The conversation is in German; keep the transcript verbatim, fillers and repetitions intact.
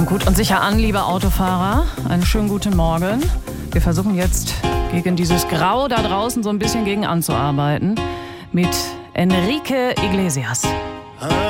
Kommt gut und sicher an, liebe Autofahrer. Einen schönen guten Morgen. Wir versuchen jetzt gegen dieses Grau da draußen so ein bisschen gegen anzuarbeiten. Mit Enrique Iglesias.